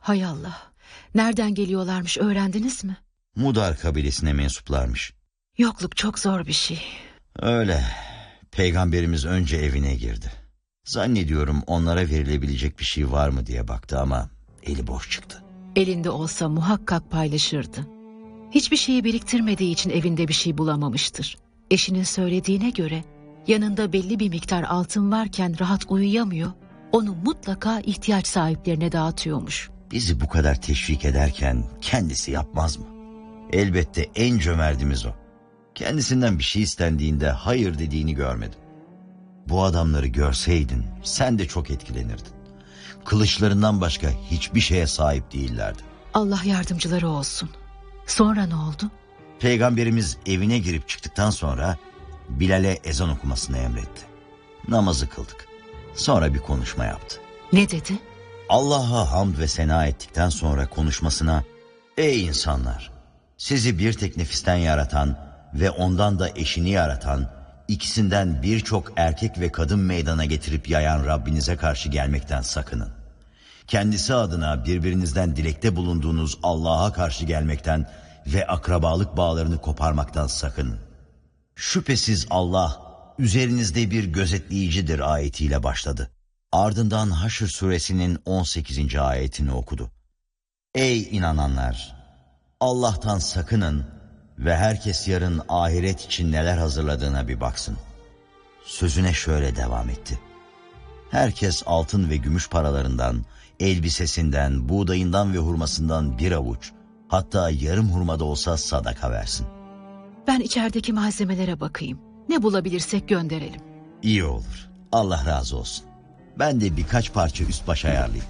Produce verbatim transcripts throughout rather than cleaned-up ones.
Hay Allah. Nereden geliyorlarmış, öğrendiniz mi? Mudar kabilesine mensuplarmış. Yokluk çok zor bir şey. Öyle. Peygamberimiz önce evine girdi. Zannediyorum onlara verilebilecek bir şey var mı diye baktı ama eli boş çıktı. Elinde olsa muhakkak paylaşırdı. Hiçbir şeyi biriktirmediği için evinde bir şey bulamamıştır. Eşinin söylediğine göre yanında belli bir miktar altın varken rahat uyuyamıyor. Onu mutlaka ihtiyaç sahiplerine dağıtıyormuş. Bizi bu kadar teşvik ederken kendisi yapmaz mı? Elbette en cömertimiz o. Kendisinden bir şey istendiğinde hayır dediğini görmedim. Bu adamları görseydin sen de çok etkilenirdin. Kılıçlarından başka hiçbir şeye sahip değillerdi. Allah yardımcıları olsun. Sonra ne oldu? Peygamberimiz evine girip çıktıktan sonra Bilal'e ezan okumasını emretti. Namazı kıldık. Sonra bir konuşma yaptı. Ne dedi? Allah'a hamd ve sena ettikten sonra konuşmasına, ey insanlar, sizi bir tek nefisten yaratan ve ondan da eşini yaratan, ikisinden birçok erkek ve kadın meydana getirip yayan Rabbinize karşı gelmekten sakının. Kendisi adına birbirinizden dilekte bulunduğunuz Allah'a karşı gelmekten ve akrabalık bağlarını koparmaktan sakının. Şüphesiz Allah üzerinizde bir gözetleyicidir ayetiyle başladı. Ardından Haşr suresinin on sekizinci ayetini okudu. Ey inananlar! Allah'tan sakının ve herkes yarın ahiret için neler hazırladığına bir baksın. Sözüne şöyle devam etti. Herkes altın ve gümüş paralarından, elbisesinden, buğdayından ve hurmasından bir avuç, hatta yarım hurma da olsa sadaka versin. Ben içerideki malzemelere bakayım. Ne bulabilirsek gönderelim. İyi olur. Allah razı olsun. Ben de birkaç parça üst baş ayarlayayım.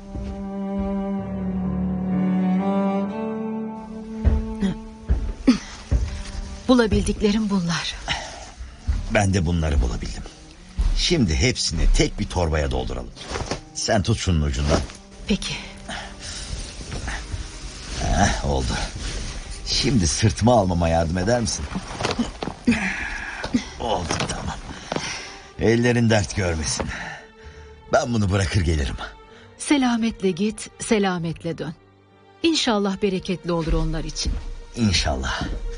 Bulabildiklerim bunlar. Ben de bunları bulabildim. Şimdi hepsini tek bir torbaya dolduralım. Sen tut şunun ucundan. Peki. Heh, oldu. Şimdi sırtıma almama yardım eder misin? Oldu, tamam. Ellerin dert görmesin. Ben bunu bırakır gelirim. Selametle git, selametle dön. İnşallah bereketli olur onlar için. İnşallah.